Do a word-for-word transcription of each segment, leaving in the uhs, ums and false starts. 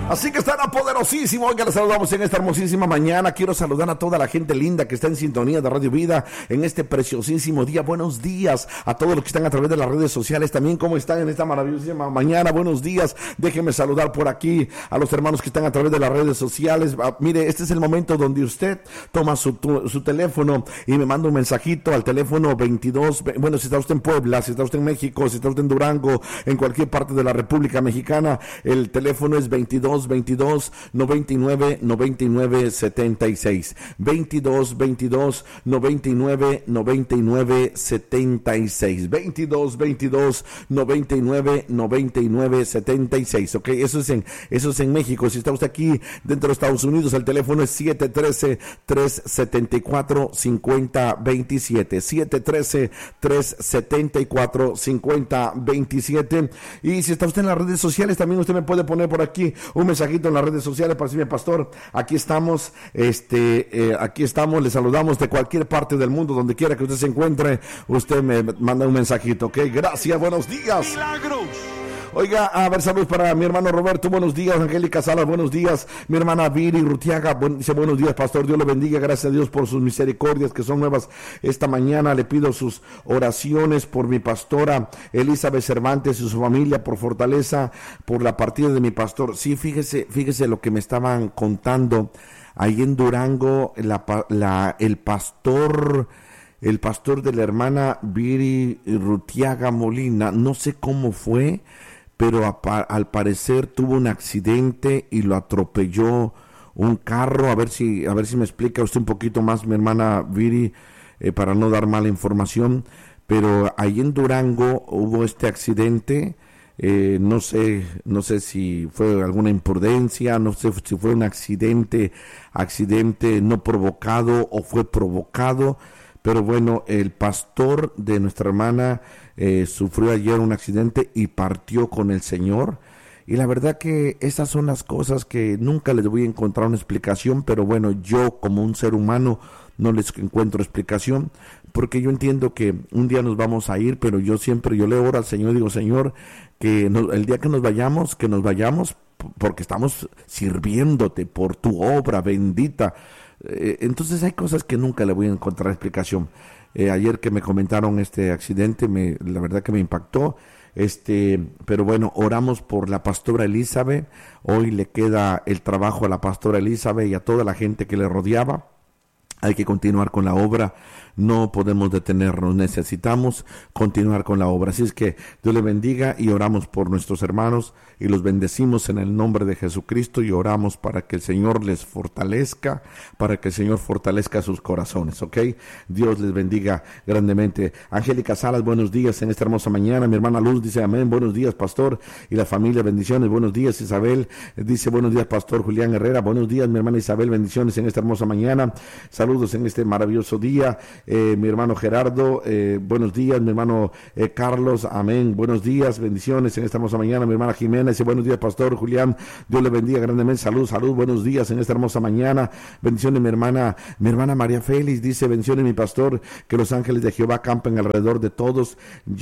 Así que estará poderosísimo. Oiga, les saludamos en esta hermosísima mañana. Quiero saludar a toda la gente linda que está en sintonía de Radio Vida en este preciosísimo día. Buenos días a todos los que están a través de las redes sociales también. ¿Cómo están en esta maravillosísima mañana? Buenos días. Déjenme saludar por aquí a los hermanos que están a través de las redes sociales. Ah, mire, este es el momento donde usted toma su, tu, su teléfono y me manda un mensajito al teléfono veintidós. Bueno, si está usted en Puebla, si está usted en México, si está usted en Durango, en cualquier parte de la República Mexicana, el teléfono es veintidós veintidós noventa y nueve noventa y nueve setenta y seis. veintidós veintidós noventa y nueve noventa y nueve setenta y seis. veintidós veintidós noventa y nueve noventa y nueve setenta y seis. Ok, eso es en, eso es en México. Si está usted aquí dentro de Estados Unidos, el teléfono es siete uno tres, tres siete cuatro, cinco cero dos siete. siete uno tres, tres siete cuatro, cinco cero dos siete. Y si está usted en las redes sociales, también usted me puede poner por aquí un mensajito en las redes sociales para decirme: pastor, aquí estamos, este, eh, aquí estamos, le saludamos de cualquier parte del mundo, donde quiera que usted se encuentre, usted me manda un mensajito, ok, gracias, buenos días. Milagros. Oiga, a ver, saludos para mi hermano Roberto, buenos días. Angélica Salas, buenos días. Mi hermana Viri Rutiaga, buen, dice: buenos días, pastor, Dios le bendiga, gracias a Dios por sus misericordias que son nuevas esta mañana. Le pido sus oraciones por mi pastora Elizabeth Cervantes y su familia, por fortaleza, por la partida de mi pastor. Sí, fíjese, fíjese lo que me estaban contando ahí en Durango, la, la, el pastor... El pastor de la hermana Viri Rutiaga Molina, no sé cómo fue, pero a, al parecer tuvo un accidente y lo atropelló un carro. A ver si, a ver si me explica usted un poquito más, mi hermana Viri, eh, para no dar mala información. Pero ahí en Durango hubo este accidente. Eh, no sé, no sé si fue alguna imprudencia, no sé si fue un accidente, accidente no provocado o fue provocado. Pero bueno, el pastor de nuestra hermana eh, sufrió ayer un accidente y partió con el Señor. Y la verdad que esas son las cosas que nunca les voy a encontrar una explicación, pero bueno, yo como un ser humano no les encuentro explicación, porque yo entiendo que un día nos vamos a ir, pero yo siempre, yo le oro al Señor, digo: Señor, que no, el día que nos vayamos, que nos vayamos porque estamos sirviéndote por tu obra bendita. Entonces hay cosas que nunca le voy a encontrar explicación. Eh, ayer que me comentaron este accidente, me, la verdad que me impactó. Este, pero bueno, oramos por la pastora Elizabeth. Hoy le queda el trabajo a la pastora Elizabeth y a toda la gente que le rodeaba. Hay que continuar con la obra, no podemos detenernos, necesitamos continuar con la obra. Así es que Dios le bendiga y oramos por nuestros hermanos y los bendecimos en el nombre de Jesucristo y oramos para que el Señor les fortalezca, para que el Señor fortalezca sus corazones, ¿ok? Dios les bendiga grandemente. Angélica Salas, buenos días en esta hermosa mañana. Mi hermana Luz dice: amén, buenos días, pastor, y la familia, bendiciones. Buenos días, Isabel, dice: buenos días, pastor Julián Herrera. Buenos días, mi hermana Isabel, bendiciones en esta hermosa mañana. Saludos en este maravilloso día. Eh, mi hermano Gerardo, eh, buenos días. Mi hermano eh, Carlos, amén, buenos días, bendiciones en esta hermosa mañana. Mi hermana Jimena dice: buenos días, pastor Julián, Dios le bendiga grandemente. Salud, salud, buenos días en esta hermosa mañana. Bendiciones, mi hermana, mi hermana María Félix dice: bendiciones, mi pastor, que los ángeles de Jehová campen alrededor de todos,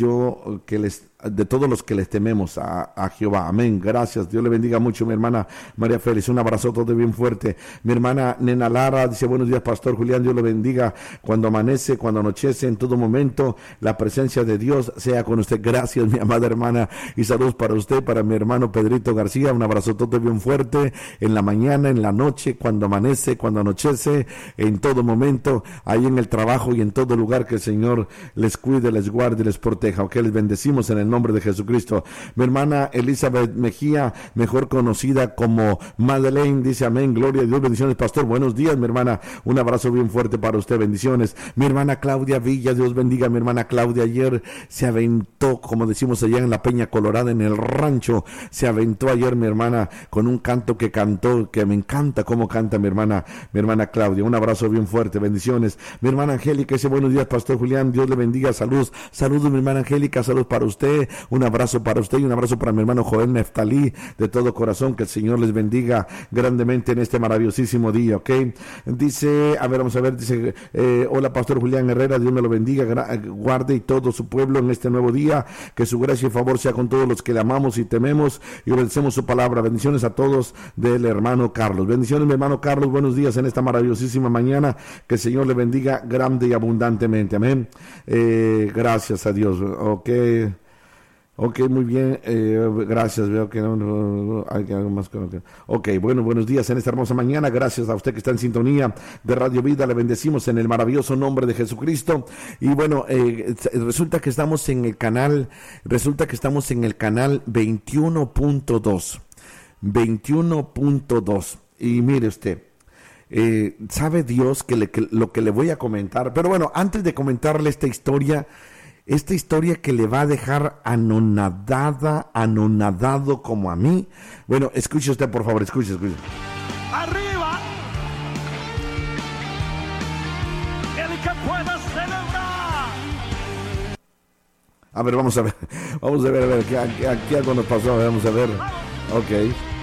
yo que les de todos los que les tememos a, a Jehová, amén, gracias, Dios le bendiga mucho, mi hermana María Félix, un abrazo todo bien fuerte. Mi hermana Nena Lara dice: buenos días, pastor Julián, Dios le bendiga, cuando amanece, cuando anochece, en todo momento, la presencia de Dios sea con usted. Gracias, mi amada hermana, y saludos para usted, para mi hermano Pedrito García, un abrazo todo bien fuerte, en la mañana, en la noche, cuando amanece, cuando anochece, en todo momento, ahí en el trabajo y en todo lugar, que el Señor les cuide, les guarde y les proteja, ok, les bendecimos en el nombre de Jesucristo. Mi hermana Elizabeth Mejía, mejor conocida como Madeleine, dice: amén, gloria a Dios, bendiciones, pastor, buenos días, mi hermana, un abrazo bien fuerte para usted, bendiciones. Mi hermana Claudia Villa, Dios bendiga, mi hermana Claudia, ayer se aventó, como decimos allá en la Peña Colorada, en el rancho, se aventó ayer mi hermana con un canto que cantó, que me encanta cómo canta mi hermana, mi hermana Claudia, un abrazo bien fuerte, bendiciones. Mi hermana Angélica dice: buenos días, pastor Julián, Dios le bendiga, saludos, saludos, mi hermana Angélica, saludos para usted, un abrazo para usted y un abrazo para mi hermano Joel Neftalí, de todo corazón, que el Señor les bendiga grandemente en este maravillosísimo día, ¿ok? Dice, a ver, vamos a ver, dice, eh, hola pastor pastor Julián Herrera, Dios me lo bendiga, guarde y todo su pueblo en este nuevo día, que su gracia y favor sea con todos los que le amamos y tememos y obedecemos su palabra. Bendiciones a todos del hermano Carlos. Bendiciones, mi hermano Carlos, buenos días en esta maravillosísima mañana, que el Señor le bendiga grande y abundantemente, amén. Eh, gracias a Dios. Ok. Ok, muy bien, eh, gracias, veo que no, no, no, hay algo más. Ok, bueno, buenos días en esta hermosa mañana, gracias a usted que está en sintonía de Radio Vida, le bendecimos en el maravilloso nombre de Jesucristo. Y bueno, eh, resulta que estamos en el canal, resulta que estamos en el canal veintiuno punto dos, veintiuno punto dos, y mire usted, eh, sabe Dios que, le, que lo que le voy a comentar, pero bueno, antes de comentarle esta historia, Esta historia que le va a dejar anonadada, anonadado como a mí. Bueno, escuche usted, por favor, escuche, escuche. ¡Arriba! El que pueda celebrar. A ver, vamos a ver. Vamos a ver, a ver, aquí, aquí algo nos pasó, vamos a ver. Ok.